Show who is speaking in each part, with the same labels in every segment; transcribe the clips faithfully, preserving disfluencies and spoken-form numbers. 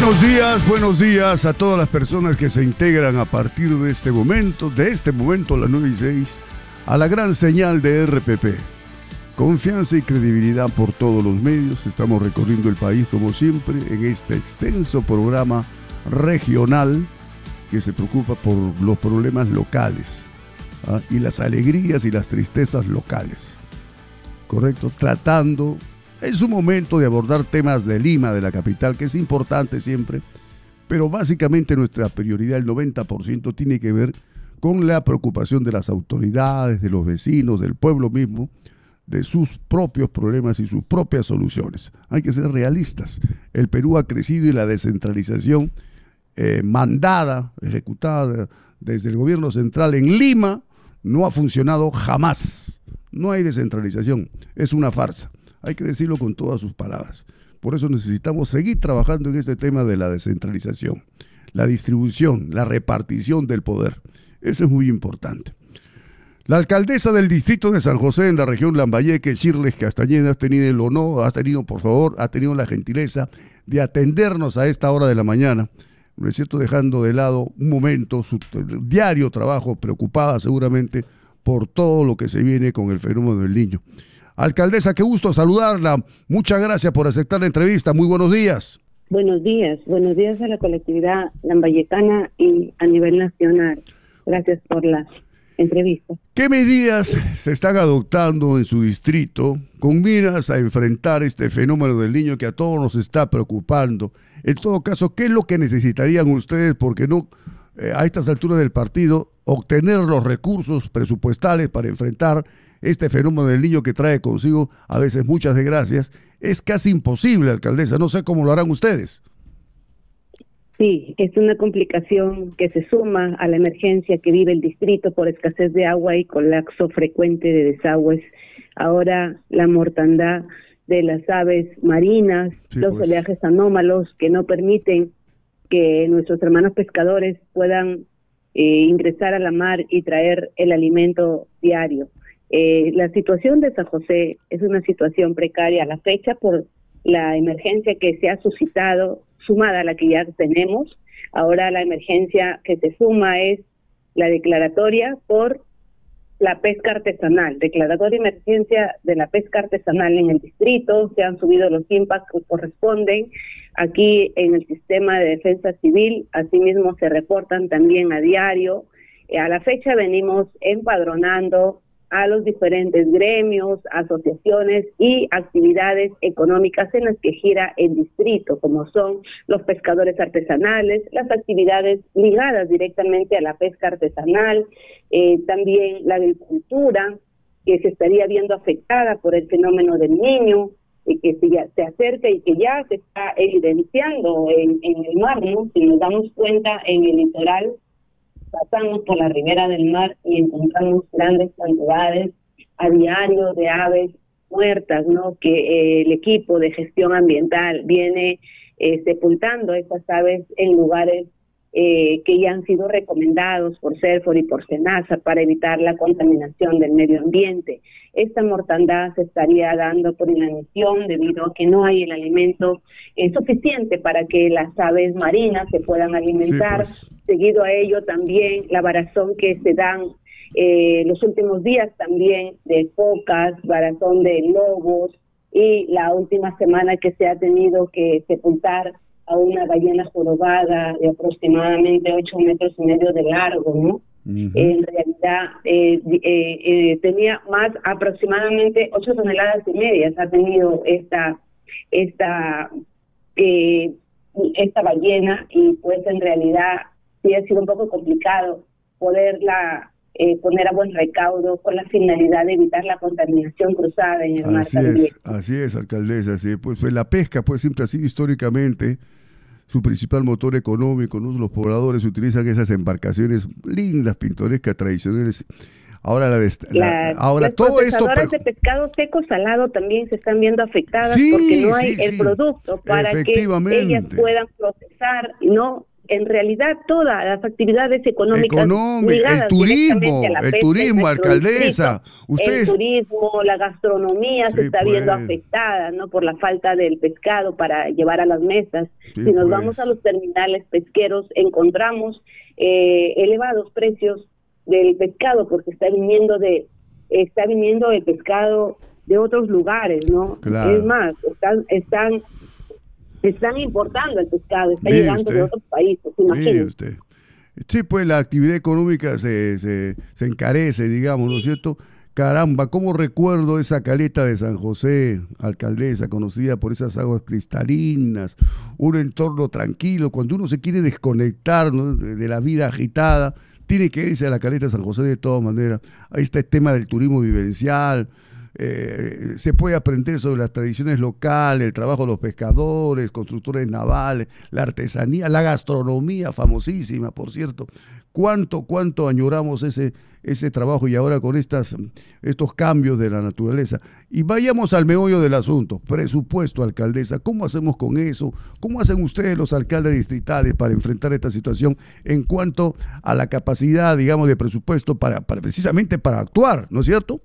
Speaker 1: Buenos días, buenos días a todas las personas que se integran a partir de este momento, de este momento a las nueve y seis, a la gran señal de R P P. Confianza y credibilidad por todos los medios. Estamos recorriendo el país como siempre en este extenso programa regional que se preocupa por los problemas locales, ¿ah? y las alegrías y las tristezas locales. Correcto, tratando en su momento de abordar temas de Lima, de la capital, que es importante siempre, pero básicamente nuestra prioridad, el noventa por ciento, tiene que ver con la preocupación de las autoridades, de los vecinos, del pueblo mismo, de sus propios problemas y sus propias soluciones. Hay que ser realistas. El Perú ha crecido y la descentralización eh, mandada, ejecutada desde el gobierno central en Lima, no ha funcionado jamás. No hay descentralización, es una farsa. Hay que decirlo con todas sus palabras. Por eso necesitamos seguir trabajando en este tema de la descentralización, la distribución, la repartición del poder. Eso es muy importante. La alcaldesa del distrito de San José en la región Lambayeque, Shirles Castañeda, has tenido el honor, has tenido, por favor, ha tenido la gentileza de atendernos a esta hora de la mañana, ¿no es cierto?, dejando de lado un momento su diario trabajo, preocupada seguramente por todo lo que se viene con el fenómeno del Niño. Alcaldesa, qué gusto saludarla. Muchas gracias por aceptar la entrevista. Muy buenos días.
Speaker 2: Buenos días. Buenos días a la colectividad lambayecana y a nivel nacional. Gracias por la entrevista.
Speaker 1: ¿Qué medidas se están adoptando en su distrito con miras a enfrentar este fenómeno del Niño que a todos nos está preocupando? En todo caso, ¿qué es lo que necesitarían ustedes? Porque no, eh, a estas alturas del partido, obtener los recursos presupuestales para enfrentar este fenómeno del Niño que trae consigo a veces muchas desgracias, es casi imposible, alcaldesa. No sé cómo lo harán ustedes.
Speaker 2: Sí, es una complicación que se suma a la emergencia que vive el distrito por escasez de agua y colapso frecuente de desagües. Ahora la mortandad de las aves marinas, sí, los pues. oleajes anómalos que no permiten que nuestros hermanos pescadores puedan eh, ingresar a la mar y traer el alimento diario. Eh, la situación de San José es una situación precaria a la fecha por la emergencia que se ha suscitado, sumada a la que ya tenemos. Ahora la emergencia que se suma es la declaratoria por la pesca artesanal, declaratoria de emergencia de la pesca artesanal en el distrito. Se han subido los impactos que corresponden aquí en el sistema de defensa civil, asimismo se reportan también a diario. Eh, a la fecha venimos empadronando a los diferentes gremios, asociaciones y actividades económicas en las que gira el distrito, como son los pescadores artesanales, las actividades ligadas directamente a la pesca artesanal, eh, también la agricultura, que se estaría viendo afectada por el fenómeno del Niño, y que se, ya, se acerca y que ya se está evidenciando en, en el mar, ¿no? Si nos damos cuenta, en el litoral pasamos por la ribera del mar y encontramos grandes cantidades a diario de aves muertas, ¿no? Que eh, el equipo de gestión ambiental viene eh, sepultando estas aves en lugares eh, que ya han sido recomendados por CERFOR y por SENASA para evitar la contaminación del medio ambiente. Esta mortandad se estaría dando por inanición debido a que no hay el alimento eh, suficiente para que las aves marinas se puedan alimentar. Sí, pues. Seguido a ello también la varazón que se dan eh, los últimos días también de focas, varazón de lobos, y la última semana que se ha tenido que sepultar a una ballena jorobada de aproximadamente ocho metros y medio de largo, ¿no? Uh-huh. En realidad eh, eh, eh, tenía más aproximadamente ocho toneladas y media, ha tenido esta esta eh, esta ballena, y pues en realidad sí ha sido un poco complicado poderla eh, poner a buen recaudo con la finalidad de evitar la contaminación cruzada en el mar también.
Speaker 1: Es, así es, alcaldesa, sí, pues, pues la pesca pues siempre ha sido históricamente su principal motor económico, ¿no? Los pobladores utilizan esas embarcaciones lindas, pintorescas, tradicionales. Ahora la, de, la, la ahora
Speaker 2: las
Speaker 1: todo esto
Speaker 2: procesadoras de pescado seco salado también se están viendo afectadas, sí, porque no hay sí, el sí. producto para que ellas puedan procesar, no en realidad todas las actividades económicas
Speaker 1: Económico,
Speaker 2: ligadas
Speaker 1: el turismo,
Speaker 2: directamente a la
Speaker 1: el
Speaker 2: pesca
Speaker 1: turismo,
Speaker 2: en nuestro
Speaker 1: alcaldesa.
Speaker 2: distrito.
Speaker 1: Ustedes...
Speaker 2: El turismo, la gastronomía
Speaker 1: Sí,
Speaker 2: se está viendo
Speaker 1: pues.
Speaker 2: afectada, ¿no? Por la falta del pescado para llevar a las mesas.
Speaker 1: Sí,
Speaker 2: si nos
Speaker 1: pues.
Speaker 2: vamos a los terminales pesqueros, encontramos eh, elevados precios del pescado porque está viniendo de está viniendo el pescado de otros lugares, ¿no?
Speaker 1: Claro.
Speaker 2: Es más, están están están importando el pescado, está
Speaker 1: Mire
Speaker 2: llegando
Speaker 1: usted,
Speaker 2: de otros países,
Speaker 1: mire
Speaker 2: imagínense.
Speaker 1: usted. Sí, pues la actividad económica se, se, se encarece, digamos, ¿no es cierto? Caramba, cómo recuerdo esa caleta de San José, alcaldesa, conocida por esas aguas cristalinas, un entorno tranquilo. Cuando uno se quiere desconectar, ¿no?, de, de la vida agitada, tiene que irse a la caleta de San José de todas maneras. Ahí está el tema del turismo vivencial. Eh, se puede aprender sobre las tradiciones locales, el trabajo de los pescadores, constructores navales, la artesanía, la gastronomía famosísima, por cierto. Cuánto, cuánto añoramos ese, ese trabajo y ahora con estas, estos cambios de la naturaleza. Y vayamos al meollo del asunto, presupuesto, alcaldesa. ¿Cómo hacemos con eso? ¿Cómo hacen ustedes los alcaldes distritales para enfrentar esta situación en cuanto a la capacidad, digamos, de presupuesto para, para precisamente para actuar, ¿no es cierto?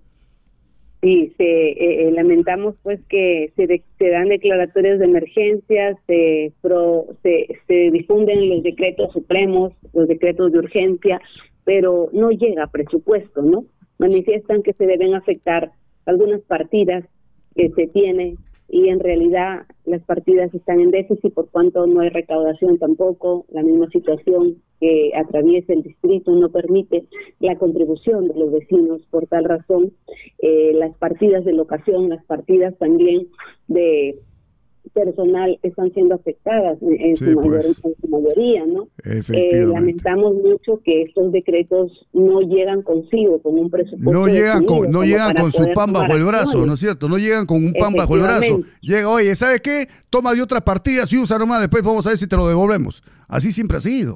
Speaker 2: Sí, se, eh, lamentamos pues que se, de, se dan declaratorias de emergencia, se, pro, se, se difunden los decretos supremos, los decretos de urgencia, pero no llega presupuesto, ¿no? Manifiestan que se deben afectar algunas partidas que se tienen y en realidad las partidas están en déficit por cuanto no hay recaudación tampoco. La misma situación que atraviesa el distrito no permite la contribución de los vecinos. Por tal razón, eh, las partidas de locación, las partidas también de personal están siendo afectadas en, en,
Speaker 1: Sí,
Speaker 2: su, mayor,
Speaker 1: pues.
Speaker 2: en su mayoría, ¿no?
Speaker 1: Efectivamente.
Speaker 2: Eh, lamentamos mucho que estos decretos no llegan consigo con un presupuesto.
Speaker 1: No llegan
Speaker 2: definido,
Speaker 1: con, no
Speaker 2: como
Speaker 1: llegan
Speaker 2: para
Speaker 1: con su
Speaker 2: poder
Speaker 1: pan
Speaker 2: tomar
Speaker 1: bajo el brazo,
Speaker 2: acciones.
Speaker 1: ¿no es cierto? No llegan con un pan bajo el brazo.
Speaker 2: Efectivamente.
Speaker 1: Llega, oye, ¿sabes qué? Toma de otras partidas y usa nomás, después vamos a ver si te lo devolvemos. Así siempre ha sido.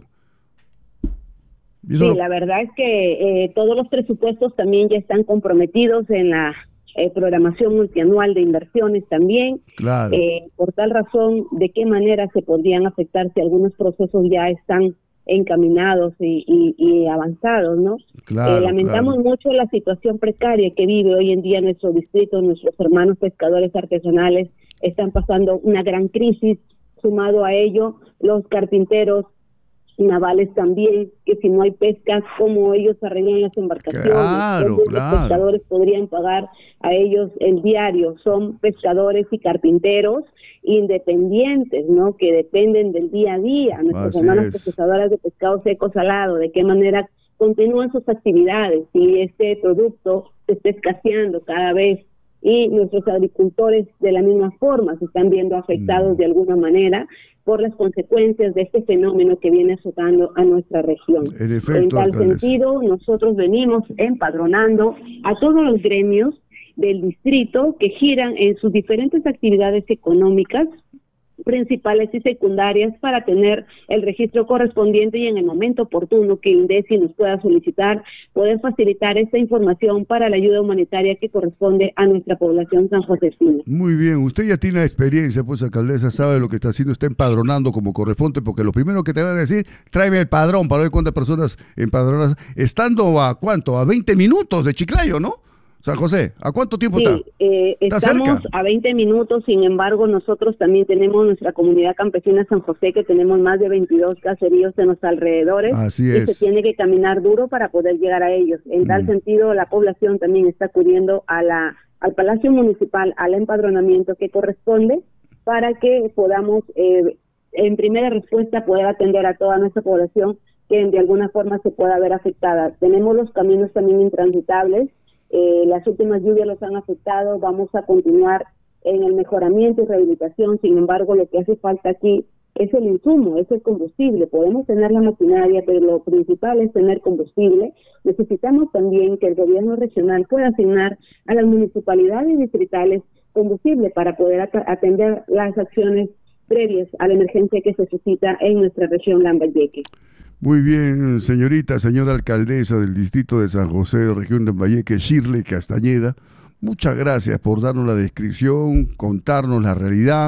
Speaker 1: Y eso
Speaker 2: Sí,
Speaker 1: lo-
Speaker 2: la verdad es que eh, todos los presupuestos también ya están comprometidos en la eh, programación multianual de inversiones también.
Speaker 1: Claro.
Speaker 2: Eh, por tal razón, ¿de qué manera se podrían afectar si algunos procesos ya están encaminados y, y, y avanzados, ¿no?
Speaker 1: Claro,
Speaker 2: eh, lamentamos
Speaker 1: claro.
Speaker 2: mucho la situación precaria que vive hoy en día nuestro distrito, nuestros hermanos pescadores artesanales están pasando una gran crisis, sumado a ello los carpinteros navales también, que si no hay pesca, ¿cómo ellos arreglan las embarcaciones?
Speaker 1: Claro,
Speaker 2: ¿Cómo
Speaker 1: claro.
Speaker 2: los pescadores podrían pagar a ellos el diario? Son pescadores y carpinteros independientes, ¿no? Que dependen del día a día. Nuestras
Speaker 1: Así
Speaker 2: hermanas
Speaker 1: es.
Speaker 2: procesadoras de pescado seco salado, ¿de qué manera continúan sus actividades? Si este producto se está escaseando cada vez y nuestros agricultores de la misma forma se están viendo afectados
Speaker 1: Mm.
Speaker 2: de alguna manera por las consecuencias de este fenómeno que viene azotando a nuestra región.
Speaker 1: En efecto,
Speaker 2: En tal
Speaker 1: alcaldesa.
Speaker 2: sentido, nosotros venimos empadronando a todos los gremios del distrito que giran en sus diferentes actividades económicas principales y secundarias para tener el registro correspondiente y en el momento oportuno que INDECI nos pueda solicitar, poder facilitar esta información para la ayuda humanitaria que corresponde a nuestra población sanjosefina.
Speaker 1: Muy bien, usted ya tiene la experiencia, pues alcaldesa, sabe lo que está haciendo, está empadronando como corresponde, porque lo primero que te van a decir, tráeme el padrón para ver cuántas personas empadronadas, estando a cuánto, a veinte minutos de Chiclayo, ¿no? San José, ¿a cuánto tiempo
Speaker 2: Sí,
Speaker 1: está?
Speaker 2: eh,
Speaker 1: ¿Está
Speaker 2: estamos
Speaker 1: cerca?
Speaker 2: a veinte minutos, sin embargo, nosotros también tenemos nuestra comunidad campesina San José, que tenemos más de veintidós caseríos en los alrededores,
Speaker 1: Así
Speaker 2: y
Speaker 1: es.
Speaker 2: se tiene que caminar duro para poder llegar a ellos. En tal
Speaker 1: Mm.
Speaker 2: sentido, la población también está acudiendo a la, al Palacio Municipal, al empadronamiento que corresponde, para que podamos, eh, en primera respuesta, poder atender a toda nuestra población que de alguna forma se pueda ver afectada. Tenemos los caminos también intransitables. Eh, las últimas lluvias los han afectado, vamos a continuar en el mejoramiento y rehabilitación. Sin embargo, lo que hace falta aquí es el insumo, es el combustible. Podemos tener la maquinaria, pero lo principal es tener combustible. Necesitamos también que el gobierno regional pueda asignar a las municipalidades distritales combustible para poder at- atender las acciones previas a la emergencia que se suscita en nuestra región Lambayeque.
Speaker 1: Muy bien, señorita, señora alcaldesa del distrito de San José, de región de Lambayeque, Shirley Castañeda, muchas gracias por darnos la descripción, contarnos la realidad,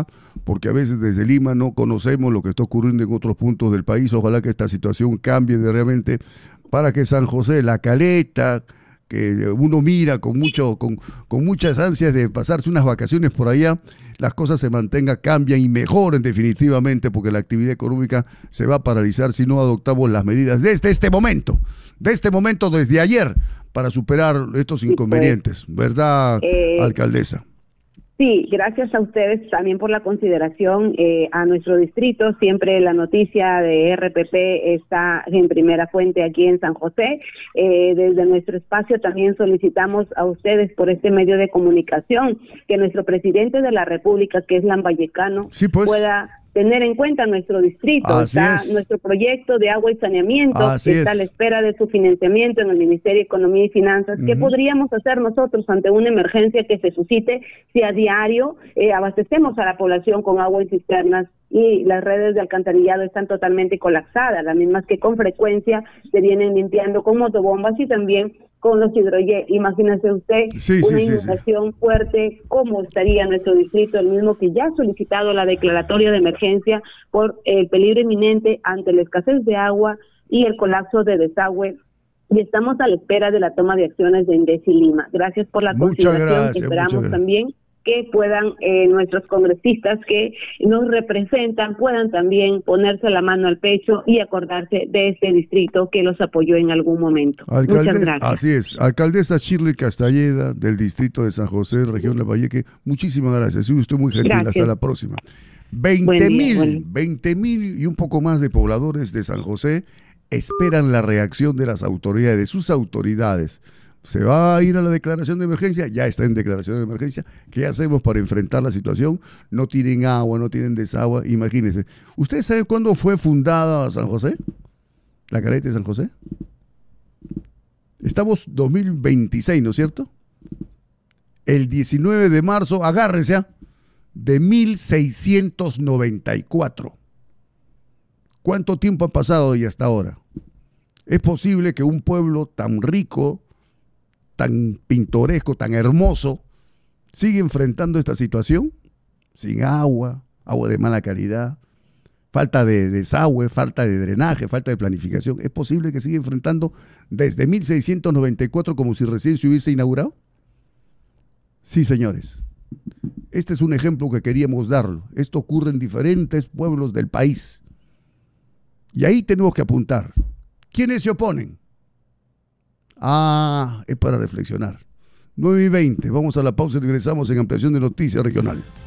Speaker 1: porque a veces desde Lima no conocemos lo que está ocurriendo en otros puntos del país. Ojalá que esta situación cambie de realmente para que San José, La Caleta, que uno mira con mucho, con, con muchas ansias de pasarse unas vacaciones por allá, las cosas se mantengan, cambian y mejoren definitivamente, porque la actividad económica se va a paralizar si no adoptamos las medidas desde este momento, de este momento desde ayer, para superar estos inconvenientes, ¿verdad,
Speaker 2: eh,
Speaker 1: alcaldesa?
Speaker 2: Sí, gracias a ustedes también por la consideración eh, a nuestro distrito. Siempre la noticia de R P P está en primera fuente aquí en San José. Eh, desde nuestro espacio también solicitamos a ustedes por este medio de comunicación que nuestro presidente de la República, que es Lambayecano,
Speaker 1: sí, pues.
Speaker 2: pueda tener en cuenta nuestro distrito.
Speaker 1: Así
Speaker 2: está
Speaker 1: es.
Speaker 2: Nuestro proyecto de agua y saneamiento,
Speaker 1: Así
Speaker 2: que está
Speaker 1: es.
Speaker 2: a la espera de su financiamiento en el Ministerio de Economía y Finanzas.
Speaker 1: Uh-huh.
Speaker 2: ¿Qué podríamos hacer nosotros ante una emergencia que se suscite si a diario eh, abastecemos a la población con agua en cisternas y las redes de alcantarillado están totalmente colapsadas, las mismas que con frecuencia se vienen limpiando con motobombas y también con los hidrojet? Imagínese usted
Speaker 1: sí,
Speaker 2: una
Speaker 1: sí,
Speaker 2: inundación
Speaker 1: sí, sí.
Speaker 2: fuerte, cómo estaría nuestro distrito, el mismo que ya ha solicitado la declaratoria de emergencia por el peligro inminente ante la escasez de agua y el colapso de desagüe. Y estamos a la espera de la toma de acciones de Indesi Lima. Gracias por la
Speaker 1: Muchas
Speaker 2: consideración.
Speaker 1: gracias,
Speaker 2: Esperamos
Speaker 1: muchas gracias.
Speaker 2: también que puedan eh, nuestros congresistas que nos representan puedan también ponerse la mano al pecho y acordarse de este distrito que los apoyó en algún momento.
Speaker 1: Alcalde,
Speaker 2: Muchas gracias.
Speaker 1: Así es, alcaldesa Shirley Castalleda del distrito de San José, región Lambayeque, muchísimas gracias, sí, usted muy gentil. Gracias. Hasta la próxima. veinte mil, veinte mil y un poco más de pobladores de San José esperan la reacción de las autoridades, de sus autoridades. Se va a ir a la declaración de emergencia, ya está en declaración de emergencia. ¿Qué hacemos para enfrentar la situación? No tienen agua, no tienen desagüe, imagínense. ¿Ustedes saben cuándo fue fundada San José? ¿La Caleta de San José? Estamos dos mil veintiséis, ¿no es cierto? El diecinueve de marzo, agárrense, ¿eh? de mil seiscientos noventa y cuatro. ¿Cuánto tiempo ha pasado y hasta ahora? ¿Es posible que un pueblo tan rico, tan pintoresco, tan hermoso, sigue enfrentando esta situación? Sin agua, agua de mala calidad, falta de desagüe, falta de drenaje, falta de planificación. ¿Es posible que siga enfrentando desde mil seiscientos noventa y cuatro como si recién se hubiese inaugurado? Sí, señores. Este es un ejemplo que queríamos darlo. Esto ocurre en diferentes pueblos del país. Y ahí tenemos que apuntar. ¿Quiénes se oponen? Ah, es para reflexionar. nueve y veinte, vamos a la pausa y regresamos en Ampliación de Noticias Regional.